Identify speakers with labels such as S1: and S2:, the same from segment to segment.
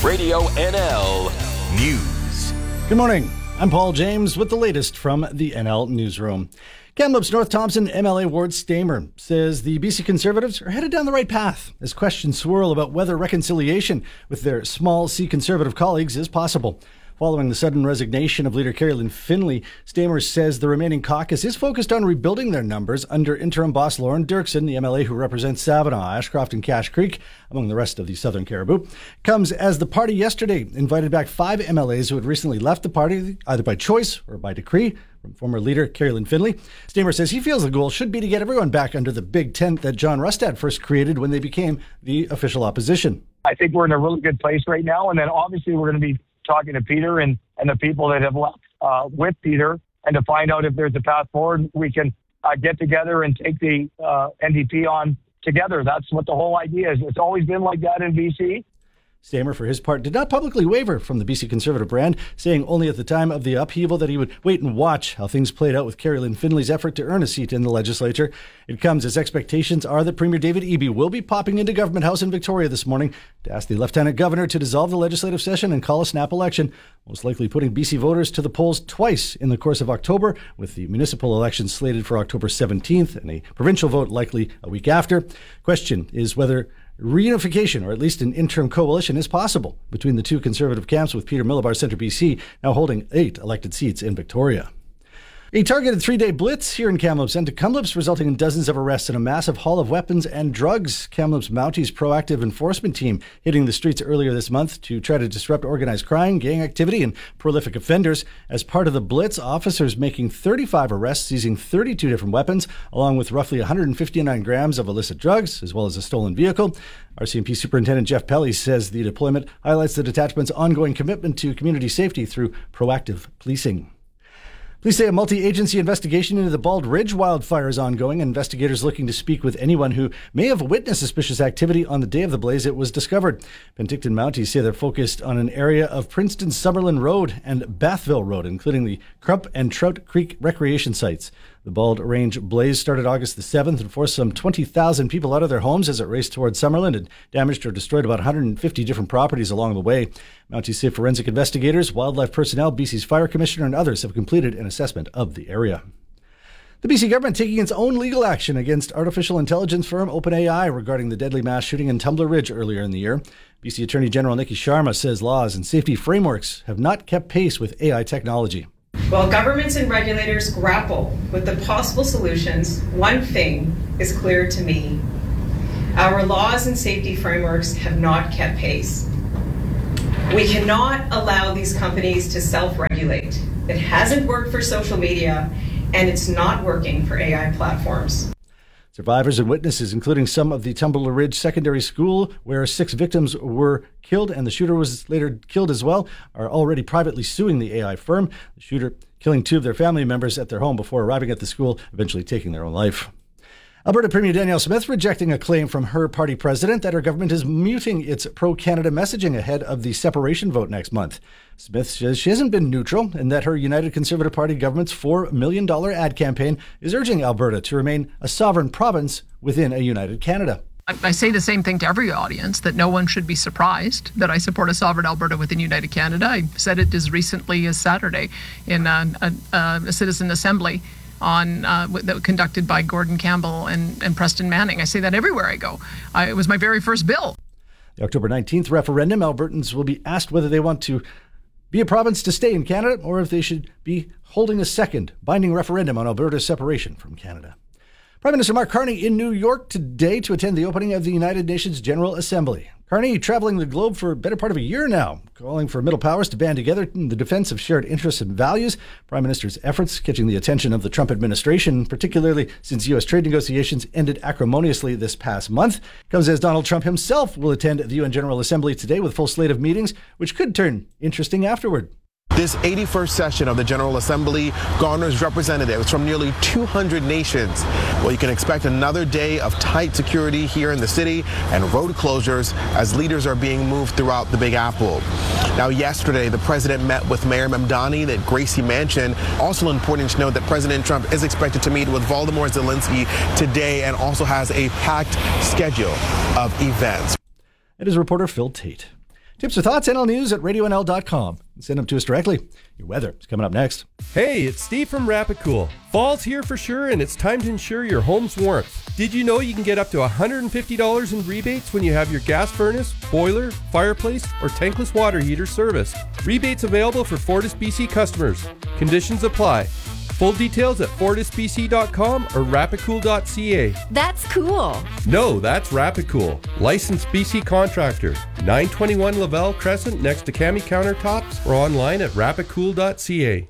S1: Radio NL News.
S2: Good morning. I'm Paul James with the latest from the NL Newsroom. Kamloops North Thompson MLA Ward Stamer says the BC Conservatives are headed down the right path as questions swirl about whether reconciliation with their small C Conservative colleagues is possible. Following the sudden resignation of leader Carrie-Lynne Finlay, Stamer says the remaining caucus is focused on rebuilding their numbers under interim boss Lauren Dirksen, the MLA who represents Savinaw, Ashcroft and Cache Creek, among the rest of the Southern Cariboo. Comes as the party yesterday invited back 5 MLAs who had recently left the party, either by choice or by decree, from former leader Carrie-Lynne Finlay. Stamer says he feels the goal should be to get everyone back under the big tent that John Rustad first created when they became the official opposition.
S3: I think we're in a really good place right now, and then obviously we're going to be talking to Peter and the people that have left with Peter, and to find out if there's a path forward, we can get together and take the NDP on together. That's what the whole idea is. It's always been like that in BC.
S2: Stamer, for his part, did not publicly waver from the BC Conservative brand, saying only at the time of the upheaval that he would wait and watch how things played out with Carrie-Lynne Finlay's effort to earn a seat in the legislature. It comes as expectations are that Premier David Eby will be popping into Government House in Victoria this morning to ask the Lieutenant Governor to dissolve the legislative session and call a snap election, most likely putting BC voters to the polls twice in the course of October, with the municipal election slated for October 17th and a provincial vote likely a week after. Question is whether reunification, or at least an interim coalition, is possible between the two Conservative camps, with Peter Millibar Centre BC now holding 8 elected seats in Victoria. A targeted 3-day blitz here in Kamloops and to Kamloops, resulting in dozens of arrests and a massive haul of weapons and drugs. Kamloops Mounties proactive enforcement team hitting the streets earlier this month to try to disrupt organized crime, gang activity, and prolific offenders. As part of the blitz, officers making 35 arrests, seizing 32 different weapons, along with roughly 159 grams of illicit drugs, as well as a stolen vehicle. RCMP Superintendent Jeff Pelly says the deployment highlights the detachment's ongoing commitment to community safety through proactive policing. Police say a multi-agency investigation into the Bald Ridge wildfire is ongoing. Investigators looking to speak with anyone who may have witnessed suspicious activity on the day of the blaze it was discovered. Penticton Mounties say they're focused on an area of Princeton Summerlin Road and Bathville Road, including the Crump and Trout Creek recreation sites. The Bald Range blaze started August the 7th and forced some 20,000 people out of their homes as it raced towards Summerlin and damaged or destroyed about 150 different properties along the way. Mounties say forensic investigators, wildlife personnel, BC's fire commissioner, and others have completed an assessment of the area. The BC government taking its own legal action against artificial intelligence firm OpenAI regarding the deadly mass shooting in Tumbler Ridge earlier in the year. BC Attorney General Nikki Sharma says laws and safety frameworks have not kept pace with AI technology.
S4: While governments and regulators grapple with the possible solutions, one thing is clear to me. Our laws and safety frameworks have not kept pace. We cannot allow these companies to self-regulate. It hasn't worked for social media, and it's not working for AI platforms.
S2: Survivors and witnesses, including some of the Tumbler Ridge Secondary School, where 6 victims were killed and the shooter was later killed as well, are already privately suing the AI firm. The shooter killing 2 of their family members at their home before arriving at the school, eventually taking their own life. Alberta Premier Danielle Smith rejecting a claim from her party president that her government is muting its pro-Canada messaging ahead of the separation vote next month. Smith says she hasn't been neutral and that her United Conservative Party government's $4 million ad campaign is urging Alberta to remain a sovereign province within a united Canada.
S5: I say the same thing to every audience, that no one should be surprised that I support a sovereign Alberta within United Canada. I said it as recently as Saturday in a citizen assembly that conducted by Gordon Campbell and Preston Manning. I say that everywhere I go. It was my very first bill.
S2: The October 19th referendum, Albertans will be asked whether they want to be a province to stay in Canada or if they should be holding a second binding referendum on Alberta's separation from Canada. Prime Minister Mark Carney in New York today to attend the opening of the United Nations General Assembly. Carney traveling the globe for a better part of a year now, calling for middle powers to band together in the defense of shared interests and values. Prime Minister's efforts catching the attention of the Trump administration, particularly since U.S. trade negotiations ended acrimoniously this past month, comes as Donald Trump himself will attend the UN General Assembly today with a full slate of meetings, which could turn interesting afterward.
S6: This 81st session of the General Assembly garners representatives from nearly 200 nations. Well, you can expect another day of tight security here in the city and road closures as leaders are being moved throughout the Big Apple. Now, yesterday, the president met with Mayor Mamdani at Gracie Mansion. Also important to note that President Trump is expected to meet with Volodymyr Zelensky today and also has a packed schedule of events.
S2: It is reporter Phil Tate. Tips or thoughts, NL News at radionl.com. Send them to us directly. Your weather is coming up next.
S7: Hey, it's Steve from Rapicool. Fall's here for sure, and it's time to ensure your home's warmth. Did you know you can get up to $150 in rebates when you have your gas furnace, boiler, fireplace, or tankless water heater serviced? Rebates available for FortisBC customers. Conditions apply. Full details at fortisbc.com or rapicool.ca.
S8: That's cool.
S7: No, that's Rapicool. Licensed BC contractor. 921 Lavelle Crescent next to Cami Countertops or online at rapicool.ca.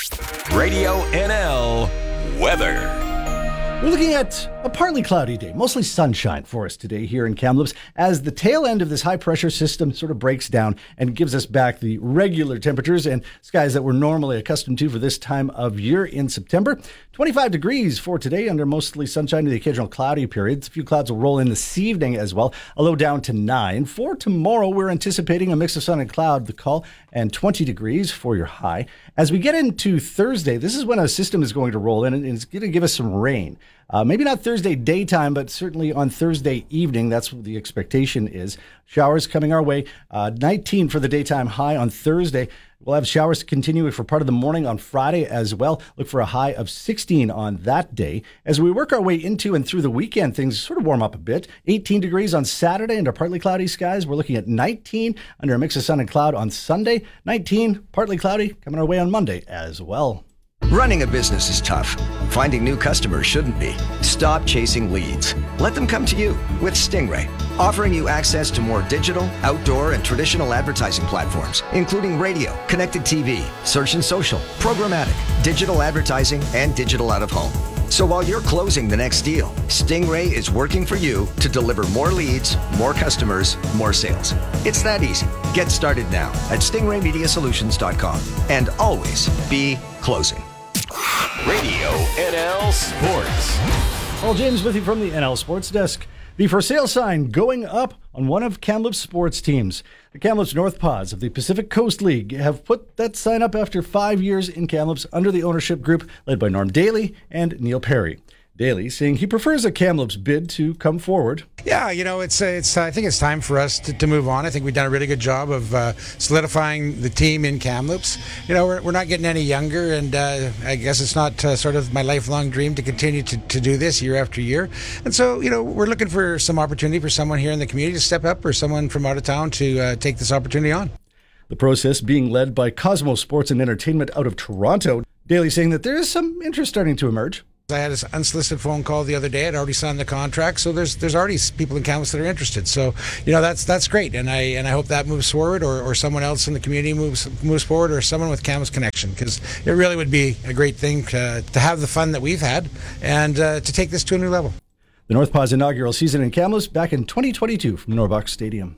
S1: Radio NL weather.
S2: We're looking at a partly cloudy day, mostly sunshine for us today here in Kamloops as the tail end of this high pressure system sort of breaks down and gives us back the regular temperatures and skies that we're normally accustomed to for this time of year in September. 25 degrees for today under mostly sunshine to the occasional cloudy periods. A few clouds will roll in this evening as well, a low down to 9. For tomorrow, we're anticipating a mix of sun and cloud, the call, and 20 degrees for your high. As we get into Thursday, this is when a system is going to roll in and it's going to give us some rain. Maybe not Thursday daytime, but certainly on Thursday evening. That's what the expectation is. Showers coming our way. 19 for the daytime high on Thursday. We'll have showers continuing for part of the morning on Friday as well. Look for a high of 16 on that day. As we work our way into and through the weekend, things sort of warm up a bit. 18 degrees on Saturday under partly cloudy skies. We're looking at 19 under a mix of sun and cloud on Sunday. 19 partly cloudy coming our way on Monday as well.
S9: Running a business is tough. Finding new customers shouldn't be. Stop chasing leads. Let them come to you with Stingray, offering you access to more digital, outdoor, and traditional advertising platforms, including radio, connected TV, search and social, programmatic, digital advertising, and digital out of home. So while you're closing the next deal, Stingray is working for you to deliver more leads, more customers, more sales. It's that easy. Get started now at stingraymediasolutions.com and always be closing.
S1: Radio NL Sports.
S2: Paul James with you from the NL Sports Desk. The for sale sign going up on one of Kamloops' sports teams. The Kamloops North Paws of the Pacific Coast League have put that sign up after 5 years in Kamloops under the ownership group led by Norm Daly and Neil Perry. Daly saying he prefers a Kamloops bid to come forward.
S10: Yeah, it's. I think it's time for us to move on. I think we've done a really good job of solidifying the team in Kamloops. We're not getting any younger, and I guess it's not sort of my lifelong dream to continue to do this year after year. And so, we're looking for some opportunity for someone here in the community to step up or someone from out of town to take this opportunity on.
S2: The process being led by Cosmos Sports and Entertainment out of Toronto. Daly saying that there is some interest starting to emerge.
S10: I had an unsolicited phone call the other day. I'd already signed the contract, so there's already people in Kamloops that are interested. So that's great, and I hope that moves forward, or someone else in the community moves forward, or someone with Kamloops connection, because it really would be a great thing to have the fun that we've had and to take this to a new level.
S2: The North Paws inaugural season in Kamloops back in 2022 from Norbuck Stadium.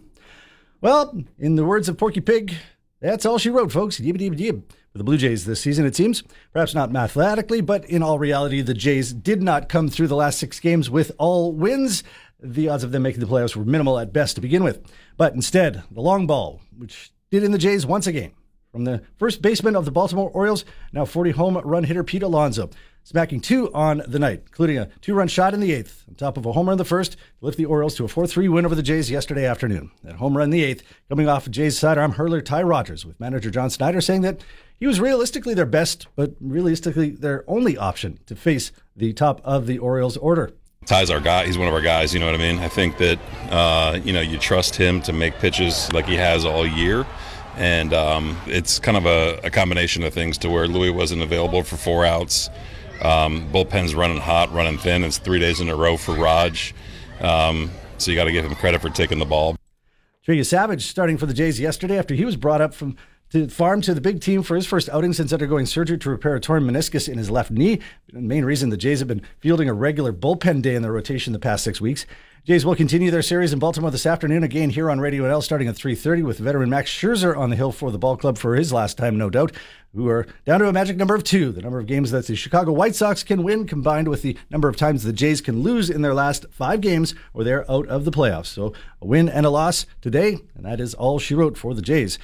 S2: Well, in the words of Porky Pig, that's all she wrote, folks. Yib-a-dib-a-dib. For the Blue Jays this season, it seems. Perhaps not mathematically, but in all reality, the Jays did not come through the last 6 games with all wins. The odds of them making the playoffs were minimal at best to begin with. But instead, the long ball, which did in the Jays once again. From the first baseman of the Baltimore Orioles, now 40-home run hitter Pete Alonso, smacking 2 on the night, including a 2-run shot in the 8th, on top of a homer in the first, to lift the Orioles to a 4-3 win over the Jays yesterday afternoon. That home run in the 8th, coming off of Jays sidearm hurler Ty Rogers, with manager John Snyder saying that he was realistically their best, but realistically their only option to face the top of the Orioles order.
S11: Ty's our guy. He's one of our guys, you know what I mean? I think that, you trust him to make pitches like he has all year. And it's kind of a combination of things to where Louis wasn't available for 4 outs. Bullpen's running hot, running thin. It's 3 days in a row for Raj. So you got to give him credit for taking the ball.
S2: Trey Savage starting for the Jays yesterday after he was brought up from the farm to the big team for his first outing since undergoing surgery to repair a torn meniscus in his left knee. The main reason the Jays have been fielding a regular bullpen day in their rotation the past 6 weeks. Jays will continue their series in Baltimore this afternoon, again here on Radio NL, starting at 3:30 with veteran Max Scherzer on the hill for the ball club for his last time, no doubt, who are down to a magic number of 2, the number of games that the Chicago White Sox can win, combined with the number of times the Jays can lose in their last 5 games, or they're out of the playoffs. So a win and a loss today, and that is all she wrote for the Jays.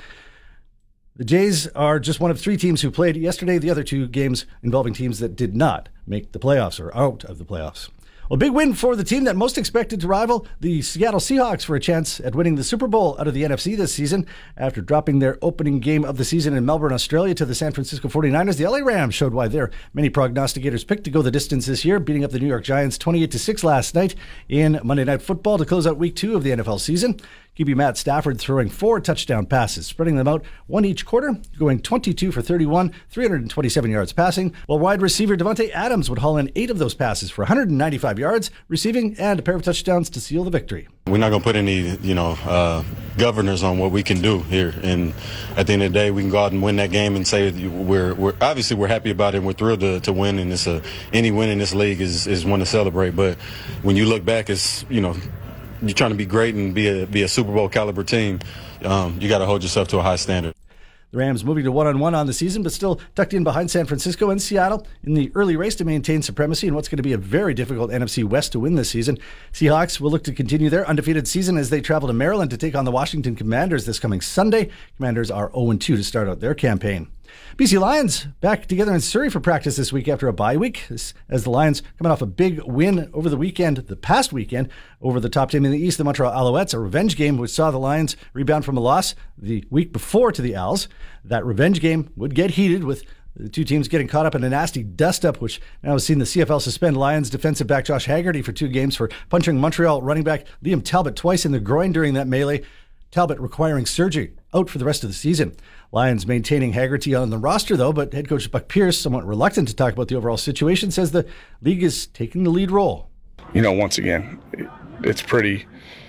S2: The Jays are just one of 3 teams who played yesterday. The other 2 games involving teams that did not make the playoffs or out of the playoffs. Well, big win for the team that most expected to rival the Seattle Seahawks for a chance at winning the Super Bowl out of the NFC this season. After dropping their opening game of the season in Melbourne, Australia to the San Francisco 49ers, the LA Rams showed why their many prognosticators picked to go the distance this year, beating up the New York Giants 28-6 last night in Monday Night Football to close out Week 2 of the NFL season. QB Matt Stafford throwing 4 touchdown passes, spreading them out one each quarter, going 22 for 31, 327 yards passing, while wide receiver Devontae Adams would haul in 8 of those passes for 195 yards, receiving, and a pair of touchdowns to seal the victory.
S8: We're not going to put any, governors on what we can do here. And at the end of the day, we can go out and win that game and say we're happy about it and we're thrilled to win. And any win in this league is one to celebrate. But when you look back, it's, you're trying to be great and be a Super Bowl caliber team. You got to hold yourself to a high standard.
S2: The Rams moving to 1-1 on the season, but still tucked in behind San Francisco and Seattle in the early race to maintain supremacy in what's going to be a very difficult NFC West to win this season. Seahawks will look to continue their undefeated season as they travel to Maryland to take on the Washington Commanders this coming Sunday. Commanders are 0-2 to start out their campaign. BC Lions back together in Surrey for practice this week after a bye week, as the Lions coming off a big win over the past weekend, over the top team in the East, the Montreal Alouettes, a revenge game which saw the Lions rebound from a loss the week before to the Owls. That revenge game would get heated with the two teams getting caught up in a nasty dust-up, which now has seen the CFL suspend Lions defensive back Josh Haggerty for 2 games for punching Montreal running back Liam Talbot twice in the groin during that melee. Talbot requiring surgery, out for the rest of the season. Lions maintaining Haggerty on the roster, though, but head coach Buck Pierce, somewhat reluctant to talk about the overall situation, says the league is taking the lead role.
S12: Once again, it's pretty,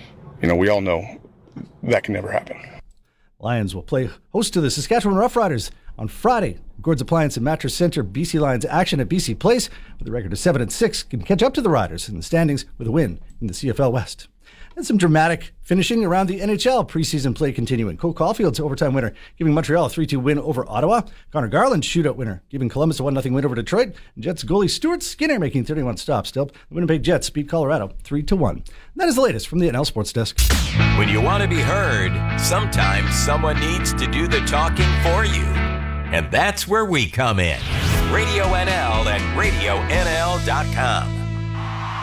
S12: we all know that can never happen.
S2: Lions will play host to the Saskatchewan Roughriders on Friday. Gord's Appliance and Mattress Center, BC Lions action at BC Place with a record of 7-6 can catch up to the Riders in the standings with a win in the CFL West. And some dramatic finishing around the NHL preseason play continuing. Cole Caulfield's overtime winner, giving Montreal a 3-2 win over Ottawa. Connor Garland's shootout winner, giving Columbus a 1-0 win over Detroit. And Jets goalie Stuart Skinner making 31 stops. Still, the Winnipeg Jets beat Colorado 3-1. And that is the latest from the NL Sports Desk.
S1: When you want to be heard, sometimes someone needs to do the talking for you. And that's where we come in. Radio NL and RadioNL.com.